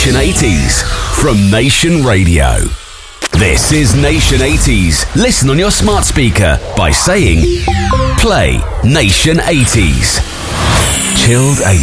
Nation 80s from Nation Radio. This is Nation 80s. Listen on your smart speaker by saying, play Nation 80s. Chilled 80s.